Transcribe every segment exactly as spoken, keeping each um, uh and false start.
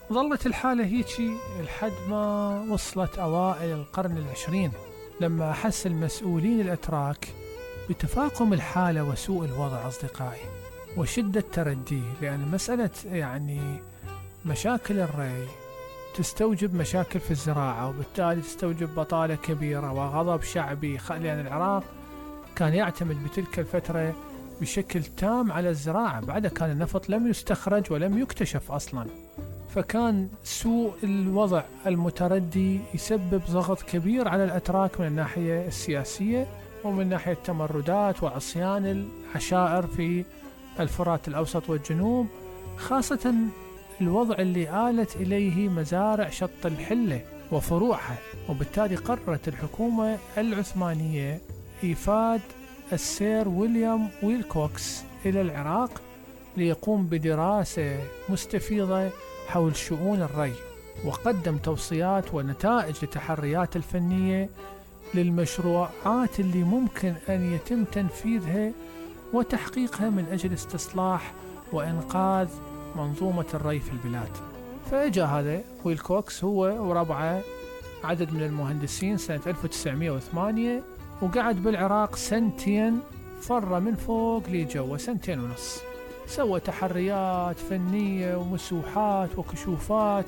ظلت الحالة هيجي لحد ما وصلت أوائل القرن العشرين، لما أحس المسؤولين الأتراك بتفاقم الحالة وسوء الوضع أصدقائي وشدة ترديه، لأن مسألة يعني مشاكل الري تستوجب مشاكل في الزراعة، وبالتالي تستوجب بطالة كبيرة وغضب شعبي، لأن العراق كان يعتمد بتلك الفترة بشكل تام على الزراعة، بعد كان النفط لم يستخرج ولم يكتشف أصلا. فكان سوء الوضع المتردي يسبب ضغط كبير على الأتراك من الناحية السياسية، ومن ناحية التمردات وعصيان العشائر في الفرات الأوسط والجنوب، خاصة الوضع اللي آلت إليه مزارع شط الحلة وفروعها. وبالتالي قررت الحكومة العثمانية إيفاد السير ويليام ويلكوكس إلى العراق ليقوم بدراسة مستفيضة حول شؤون الري، وقدم توصيات ونتائج لتحريات الفنية للمشروعات اللي ممكن أن يتم تنفيذها وتحقيقها من أجل استصلاح وإنقاذ منظومة الري في البلاد. فإجا هذا ويلكوكس هو وربعه عدد من المهندسين سنة ألف وتسعمائة وثمانية، وقعد بالعراق سنتين، فر من فوق لجوا سنتين ونص، سوى تحريات فنية ومسوحات وكشوفات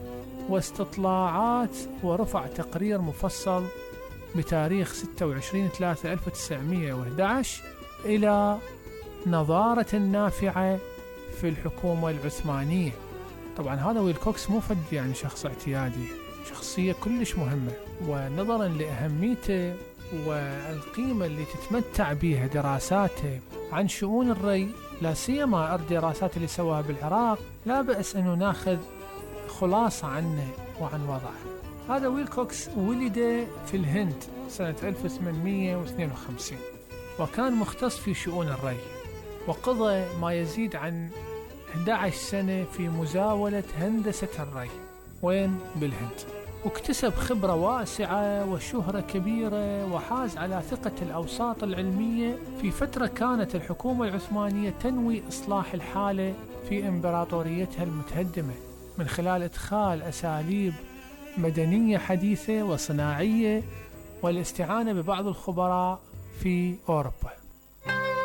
واستطلاعات، ورفع تقرير مفصل بتاريخ ستة وعشرين ثلاثة ألف وتسعمائة وأحد عشر إلى نظارة نافعة في الحكومة العثمانية. طبعا هذا ويلكوكس مو فد يعني شخص اعتيادي، شخصية كلش مهمة، ونظرا لأهميته والقيمة اللي تتمتع بها دراساته عن شؤون الري، لا سيما الدراسات اللي سواها بالعراق، لا بأس أنه ناخذ خلاصة عنه وعن وضعه. هذا ويلكوكس ولد في الهند سنة ألف وثمانمائة واثنين وخمسين، وكان مختص في شؤون الري، وقضى ما يزيد عن أحد عشر سنة في مزاولة هندسة الري وين بالهند، واكتسب خبرة واسعة وشهرة كبيرة، وحاز على ثقة الأوساط العلمية في فترة كانت الحكومة العثمانية تنوي إصلاح الحالة في إمبراطوريتها المتهدمة من خلال إدخال أساليب مدنية حديثة وصناعية والاستعانة ببعض الخبراء في أوروبا.